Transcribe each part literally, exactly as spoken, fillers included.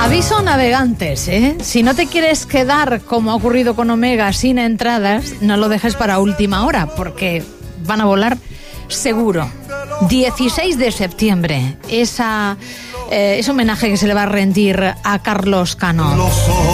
Aviso a navegantes, ¿eh? Si no te quieres quedar, como ha ocurrido con Omega, sin entradas, no lo dejes para última hora, porque van a volar seguro. dieciséis de septiembre, esa, eh, ese homenaje que se le va a rendir a Carlos Cano.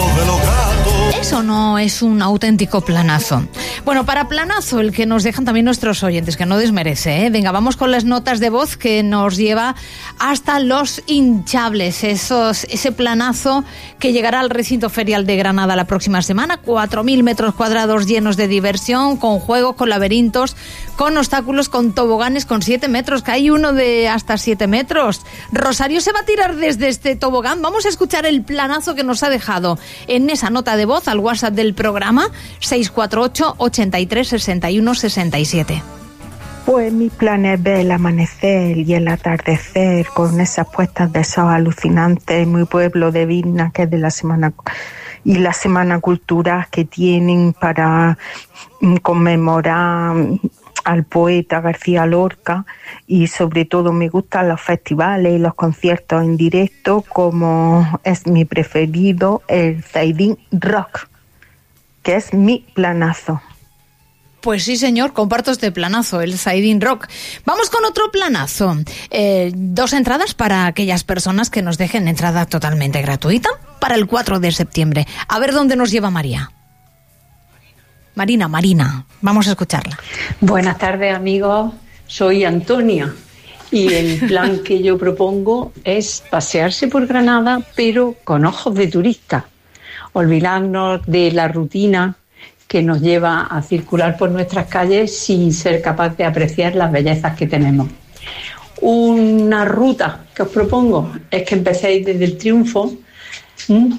Eso no es un auténtico planazo. Bueno, para planazo, el que nos dejan también nuestros oyentes, que no desmerece, ¿eh? Venga, vamos con las notas de voz que nos lleva hasta los hinchables, esos, ese planazo que llegará al recinto ferial de Granada la próxima semana, cuatro mil metros cuadrados llenos de diversión, con juegos, con laberintos, con obstáculos, con toboganes, con siete metros, que hay uno de hasta siete metros. Rosario se va a tirar desde este tobogán. Vamos a escuchar el planazo que nos ha dejado en esa nota de voz al WhatsApp del programa seis cuatro ocho, ochenta y tres, sesenta y uno, sesenta y siete. Pues mi plan es ver el amanecer y el atardecer con esas puestas de sol alucinantes en mi pueblo de Vilna, que es de la semana, y la semana cultural que tienen para conmemorar al poeta García Lorca, y sobre todo me gustan los festivales y los conciertos en directo, como es mi preferido, el Zaidín Rock, que es mi planazo. Pues sí, señor, comparto este planazo, el Zaidín Rock. Vamos con otro planazo. Eh, dos entradas para aquellas personas que nos dejen entrada totalmente gratuita para el cuatro de septiembre. A ver dónde nos lleva María. Marina, Marina, vamos a escucharla. Buenas tardes, amigos. Soy Antonia y el plan que yo propongo es pasearse por Granada, pero con ojos de turista. Olvidarnos de la rutina que nos lleva a circular por nuestras calles sin ser capaz de apreciar las bellezas que tenemos. Una ruta que os propongo es que empecéis desde el Triunfo, ¿m?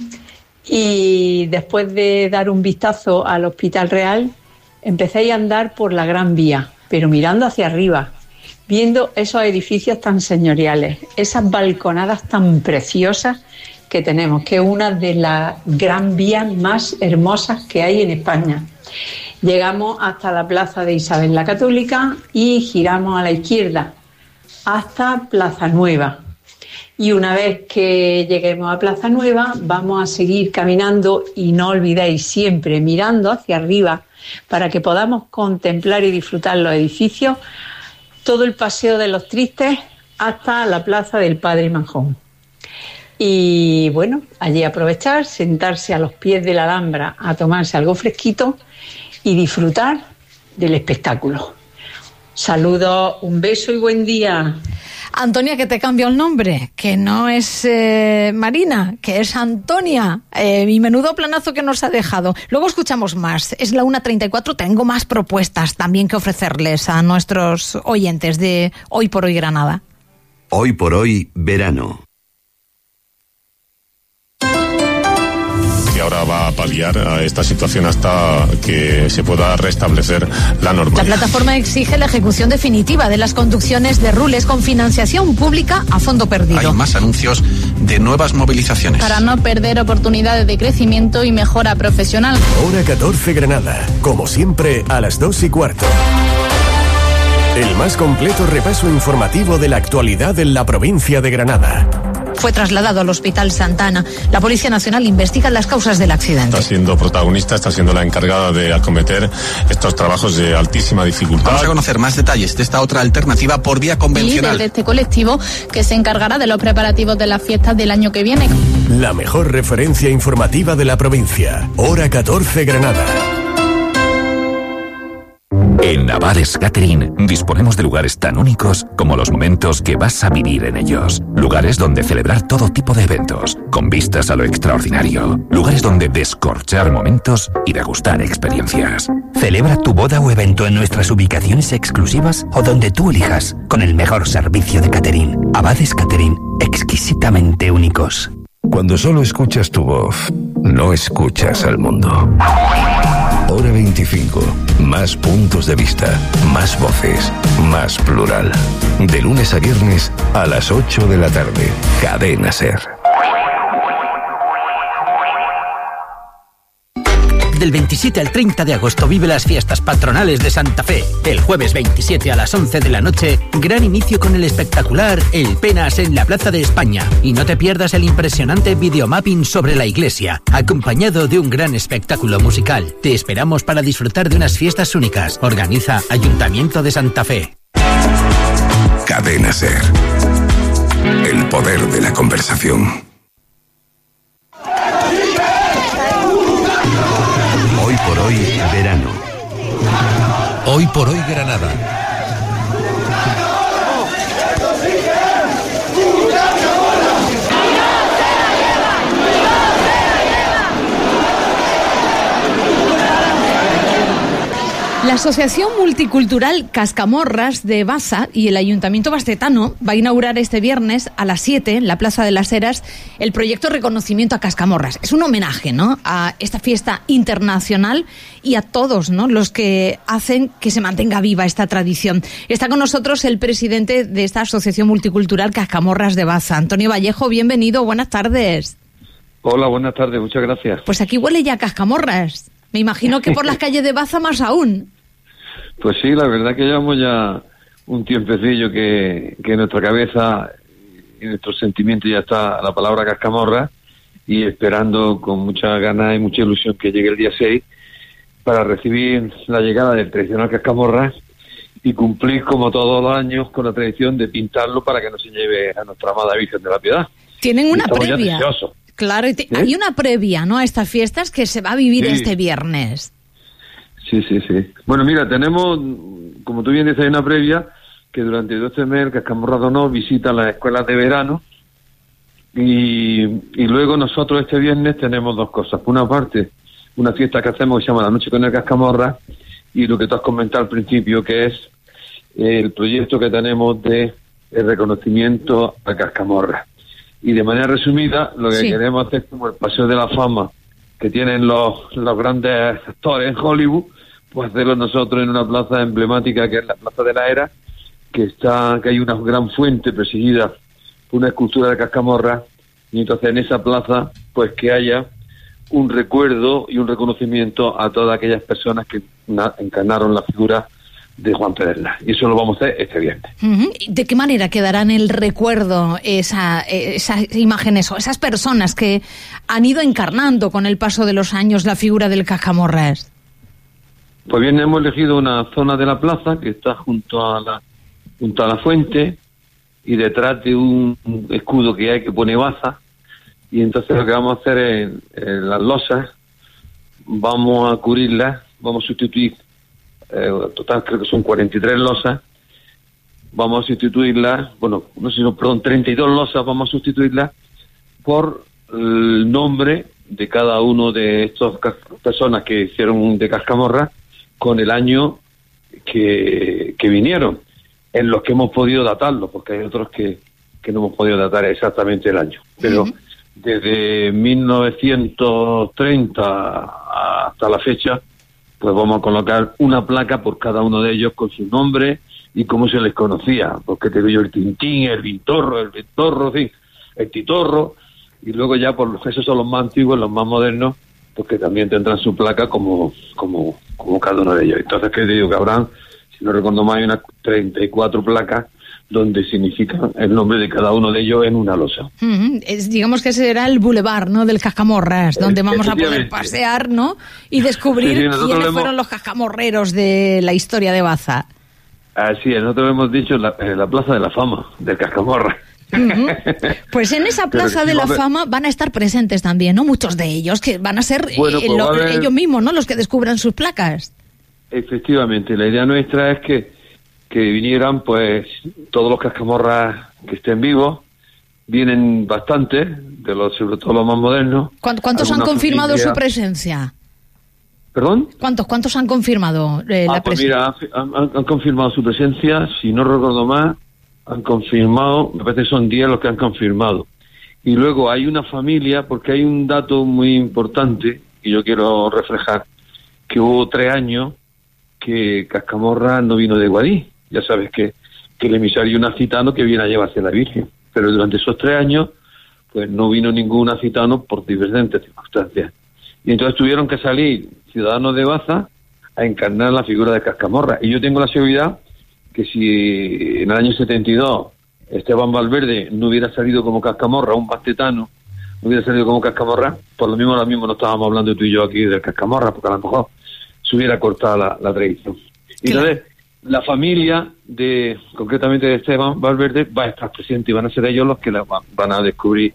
y después de dar un vistazo al Hospital Real, empecéis a andar por la Gran Vía, pero mirando hacia arriba, viendo esos edificios tan señoriales, esas balconadas tan preciosas que tenemos, que es una de las gran vías más hermosas que hay en España. Llegamos hasta la plaza de Isabel la Católica y giramos a la izquierda hasta Plaza Nueva. Y una vez que lleguemos a Plaza Nueva, vamos a seguir caminando y no olvidéis siempre mirando hacia arriba para que podamos contemplar y disfrutar los edificios, todo el Paseo de los Tristes hasta la Plaza del Padre Manjón. Y bueno, allí aprovechar, sentarse a los pies de la Alhambra a tomarse algo fresquito y disfrutar del espectáculo. Saludos, un beso y buen día. Antonia, que te cambio el nombre, que no es eh, Marina, que es Antonia. Eh, y menudo planazo que nos ha dejado. Luego escuchamos más. Es la una treinta y cuatro, tengo más propuestas también que ofrecerles a nuestros oyentes de Hoy por Hoy Granada. Hoy por Hoy Verano. Y ahora va a paliar a esta situación hasta que se pueda restablecer la normalidad. La plataforma exige la ejecución definitiva de las conducciones de Rules con financiación pública a fondo perdido. Hay más anuncios de nuevas movilizaciones. Para no perder oportunidades de crecimiento y mejora profesional. Hora catorce Granada, como siempre a las dos y cuarto. El más completo repaso informativo de la actualidad en la provincia de Granada. Fue trasladado al Hospital Santa Ana. La Policía Nacional investiga las causas del accidente. Está siendo protagonista, está siendo la encargada de acometer estos trabajos de altísima dificultad. Vamos a conocer más detalles de esta otra alternativa por vía convencional. Y de este colectivo que se encargará de los preparativos de las fiestas del año que viene. La mejor referencia informativa de la provincia. Hora catorce Granada. En Navares Catering disponemos de lugares tan únicos como los momentos que vas a vivir en ellos. Lugares donde celebrar todo tipo de eventos, con vistas a lo extraordinario. Lugares donde descorchar momentos y degustar experiencias. Celebra tu boda o evento en nuestras ubicaciones exclusivas o donde tú elijas, con el mejor servicio de catering. Abades Catering, exquisitamente únicos. Cuando solo escuchas tu voz, no escuchas al mundo. Hora veinticinco. Más puntos de vista, más voces, más plural. De lunes a viernes a las ocho de la tarde. Cadena SER. Del veintisiete al treinta de agosto vive las fiestas patronales de Santa Fe. El jueves veintisiete a las once de la noche, gran inicio con el espectacular El Penas en la Plaza de España. Y no te pierdas el impresionante videomapping sobre la iglesia, acompañado de un gran espectáculo musical. Te esperamos para disfrutar de unas fiestas únicas. Organiza Ayuntamiento de Santa Fe. Cadena SER. El poder de la conversación. Hoy por hoy, verano. Hoy por hoy, Granada. La Asociación Multicultural Cascamorras de Baza y el Ayuntamiento bastetano va a inaugurar este viernes a las siete en la Plaza de las Heras el proyecto Reconocimiento a Cascamorras. Es un homenaje, ¿no?, a esta fiesta internacional y a todos, ¿no?, los que hacen que se mantenga viva esta tradición. Está con nosotros el presidente de esta Asociación Multicultural Cascamorras de Baza, Antonio Vallejo. Bienvenido, buenas tardes. Hola, buenas tardes, muchas gracias. Pues aquí huele ya a cascamorras. Me imagino que por las calles de Baza más aún. Pues sí, la verdad que llevamos ya un tiempecillo que, que en nuestra cabeza y en nuestros sentimientos ya está la palabra cascamorra, y esperando con mucha ganas y mucha ilusión que llegue el día seis para recibir la llegada del tradicional cascamorra y cumplir como todos los años con la tradición de pintarlo para que no se lleve a nuestra amada Virgen de la Piedad. Tienen una Estamos previa. ya deseosos. Claro, y te, ¿Eh? hay una previa, ¿no?, a estas fiestas que se va a vivir Sí. este viernes. Sí, sí, sí. Bueno, mira, tenemos, como tú bien dices, hay una previa que durante doce meses el Cascamorra Donó visita las escuelas de verano y, y luego nosotros este viernes tenemos dos cosas. Por una parte, una fiesta que hacemos que se llama La Noche con el Cascamorra, y lo que tú has comentado al principio, que es el proyecto que tenemos de el reconocimiento a Cascamorra. Y de manera resumida, lo que Sí. queremos hacer es como el paseo de la fama que tienen los, los grandes actores en Hollywood, pues hacerlo nosotros en una plaza emblemática que es la Plaza de la Era, que está que hay una gran fuente presidida por una escultura de cascamorra, y entonces en esa plaza pues que haya un recuerdo y un reconocimiento a todas aquellas personas que na- encarnaron la figura de Juan Pedernal. Y eso lo vamos a hacer este viernes. Ujú. ¿De qué manera quedará en el recuerdo esa, eh, esas imágenes o esas personas que han ido encarnando con el paso de los años la figura del Cascamorras? Pues bien, hemos elegido una zona de la plaza que está junto a la junto a la fuente y detrás de un escudo que hay que pone Baza, y entonces lo que vamos a hacer es en las losas vamos a cubrirlas, vamos a sustituir eh, total creo que son cuarenta y tres losas, vamos a sustituirlas, bueno, no sé, no, perdón, treinta y dos losas vamos a sustituirlas por el nombre de cada uno de estas personas que hicieron de Cascamorra con el año que, que vinieron, en los que hemos podido datarlo, porque hay otros que, que no hemos podido datar exactamente el año. Pero uh-huh. desde mil novecientos treinta hasta la fecha, pues vamos a colocar una placa por cada uno de ellos con su nombre y cómo se les conocía, porque te digo el Tintín, el Vintorro, el Vintorro, sí, el Titorro, y luego ya por los esos son los más antiguos, los más modernos, porque también tendrán su placa como como como cada uno de ellos. Entonces, ¿qué te digo? Que habrán, si no recuerdo mal, hay unas treinta y cuatro placas donde significan el nombre de cada uno de ellos en una losa. Uh-huh. Es, digamos que ese era el boulevard, ¿no?, del Cascamorras, donde vamos a poder pasear, ¿no?, y descubrir sí, sí, quiénes hemos... fueron los cascamorreros de la historia de Baza. Así es, nosotros hemos dicho la, la Plaza de la Fama del Cascamorra. Uh-huh. Pues en esa Plaza de la Fama van a estar presentes también, ¿no?, muchos de ellos, que van a ser bueno, pues eh, lo, haber... ellos mismos, ¿no?, los que descubran sus placas. Efectivamente, la idea nuestra es que, que vinieran pues todos los cascamorras que estén vivos. Vienen bastantes, de los, sobre todo los más modernos. ¿Cuántos, ¿cuántos han confirmado familia... su presencia? ¿Perdón? ¿Cuántos cuántos han confirmado eh, ah, la pues presencia? Mira, han, han, han confirmado su presencia, si no recuerdo más, han confirmado, me parece que son diez los que han confirmado. Y luego hay una familia, porque hay un dato muy importante que yo quiero reflejar, que hubo tres años que Cascamorra no vino de Guadix. Ya sabes que, que el emisario nacitano que viene a llevarse a la Virgen. Pero durante esos tres años, pues no vino ningún nacitano por diferentes circunstancias. Y entonces tuvieron que salir ciudadanos de Baza a encarnar la figura de Cascamorra. Y yo tengo la seguridad que si en el año setenta y dos Esteban Valverde no hubiera salido como Cascamorra, un bastetano, no hubiera salido como Cascamorra, por lo mismo ahora mismo no estábamos hablando tú y yo aquí del Cascamorra, porque a lo mejor se hubiera cortado la, la tradición. Y entonces, la familia de, concretamente de Esteban Valverde, va a estar presente y van a ser ellos los que la, van a descubrir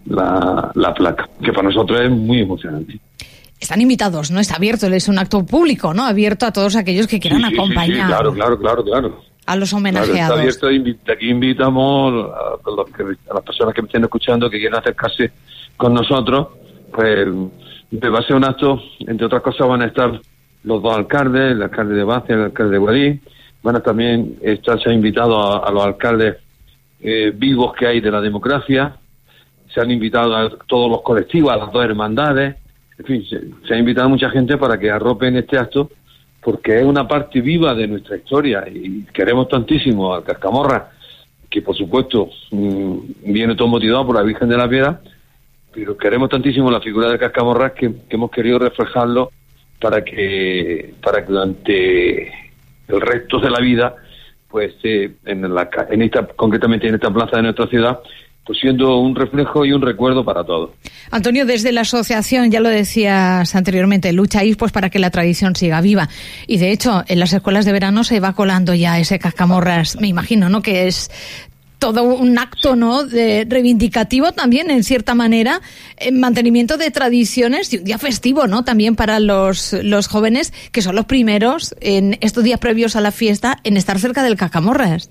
la, la placa, que para nosotros es muy emocionante. Están invitados, ¿no? Está abierto, es un acto público, ¿no? Abierto a todos aquellos que quieran sí, sí, acompañar. Sí, sí, claro, claro, claro, claro. A los Claro, homenajeados. está abierto, aquí invitamos a, los que, a las personas que me estén escuchando, que quieran acercarse con nosotros, pues va a ser un acto, entre otras cosas van a estar los dos alcaldes, el alcalde de Baza y el alcalde de Guadix, van a también estar, se ha invitado a, a los alcaldes eh, vivos que hay de la democracia, se han invitado a todos los colectivos, a las dos hermandades, en fin, se, se ha invitado a mucha gente para que arropen este acto, porque es una parte viva de nuestra historia y queremos tantísimo al Cascamorra, que por supuesto mmm, viene todo motivado por la Virgen de la Piedad, pero queremos tantísimo la figura del Cascamorra que, que hemos querido reflejarlo para que para que durante el resto de la vida, pues eh, en la en esta concretamente en esta plaza de nuestra ciudad, pues siendo un reflejo y un recuerdo para todos. Antonio, desde la asociación, ya lo decías anteriormente, lucháis pues para que la tradición siga viva. Y de hecho, en las escuelas de verano se va colando ya ese Cascamorras, me imagino, ¿no? Que es todo un acto, ¿no? De, reivindicativo también, en cierta manera, en mantenimiento de tradiciones y un día festivo, ¿no? También para los, los jóvenes, que son los primeros en estos días previos a la fiesta en estar cerca del Cascamorras.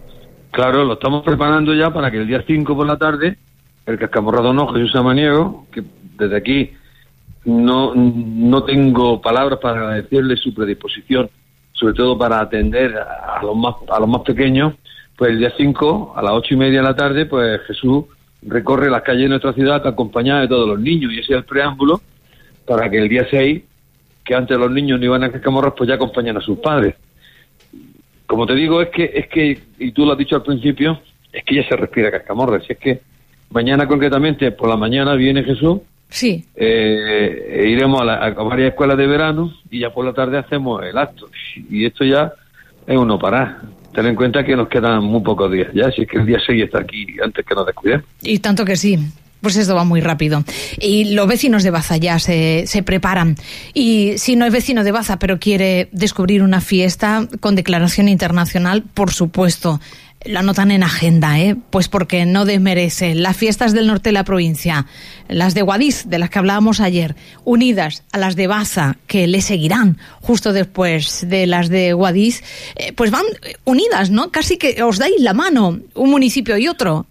Claro, lo estamos preparando ya para que el día cinco por la tarde, el Cascamorra Don Jesús Samaniego, que desde aquí no, no tengo palabras para agradecerle su predisposición, sobre todo para atender a los más, a los más pequeños, pues el día cinco, a las ocho y media de la tarde, pues Jesús recorre las calles de nuestra ciudad acompañado de todos los niños, y ese es el preámbulo para que el día seis, que antes los niños no iban a Cascamorras, pues ya acompañan a sus padres. Como te digo, es que, es que, y tú lo has dicho al principio, es que ya se respira Cascamorra. Si es que mañana concretamente, por la mañana viene Jesús, sí, eh, iremos a, la, a varias escuelas de verano y ya por la tarde hacemos el acto. Y esto ya es uno parar. Ten en cuenta que nos quedan muy pocos días ya, si es que el día seis está aquí antes que nos descuidemos. Y tanto que sí. Pues esto va muy rápido. Y los vecinos de Baza ya se, se preparan. Y si no es vecino de Baza, pero quiere descubrir una fiesta con declaración internacional, por supuesto, lo anotan en agenda, ¿eh? Pues porque no desmerece. Las fiestas del norte de la provincia, las de Guadix, de las que hablábamos ayer, unidas a las de Baza, que le seguirán justo después de las de Guadix, eh, pues van unidas, ¿no? Casi que os dais la mano, un municipio y otro.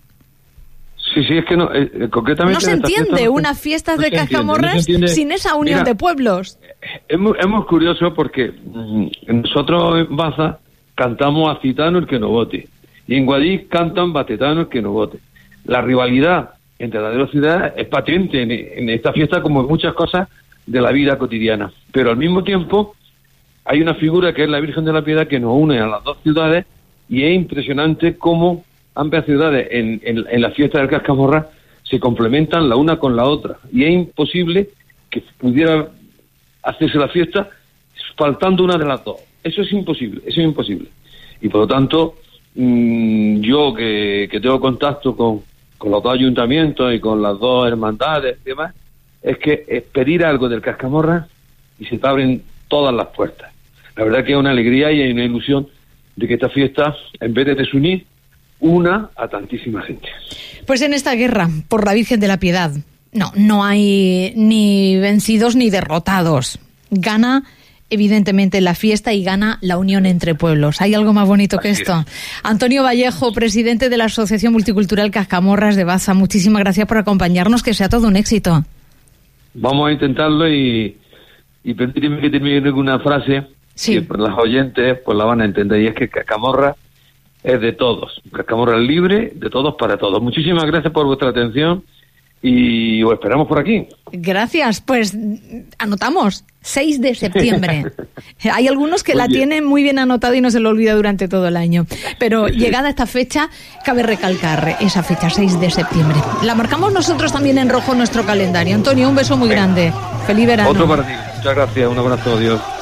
Sí, sí, es que no, eh, concretamente... No se entiende fiesta, no, unas fiestas no de Cascamorras no sin esa unión. Mira, de pueblos. Es muy, es muy curioso porque mmm, nosotros en Baza cantamos a Citano el que no vote, y en Guadix cantan Batetano el que no vote. La rivalidad entre las dos ciudades es patente en, en esta fiesta, como en muchas cosas de la vida cotidiana. Pero al mismo tiempo hay una figura que es la Virgen de la Piedad que nos une a las dos ciudades, y es impresionante cómo ambas ciudades en, en, en la fiesta del Cascamorra se complementan la una con la otra, y es imposible que pudiera hacerse la fiesta faltando una de las dos. Eso es imposible, eso es imposible. Y por lo tanto, mmm, yo que, que tengo contacto con, con los dos ayuntamientos y con las dos hermandades y demás, es que es pedir algo del Cascamorra y se te abren todas las puertas. La verdad que es una alegría y hay una ilusión de que esta fiesta, en vez de desunir, una a tantísima gente. Pues en esta guerra por la Virgen de la Piedad, no, no hay ni vencidos ni derrotados. Gana evidentemente la fiesta y gana la unión entre pueblos. ¿Hay algo más bonito que esto? Antonio Vallejo, presidente de la Asociación Multicultural Cascamorras de Baza, muchísimas gracias por acompañarnos, que sea todo un éxito. Vamos a intentarlo y, y permíteme que termine con una frase sí. que por las oyentes pues la van a entender, y es que Cascamorra es de todos. Cascamorra es libre, de todos para todos. Muchísimas gracias por vuestra atención y os esperamos por aquí. Gracias, pues anotamos, seis de septiembre. Hay algunos que Muy la bien. tienen muy bien anotada y no se lo olvida durante todo el año. Pero llegada esta fecha, cabe recalcar esa fecha, seis de septiembre. La marcamos nosotros también en rojo en nuestro calendario. Antonio, un beso muy grande. Feliz verano. Otro para ti. Muchas gracias. Un abrazo. Adiós.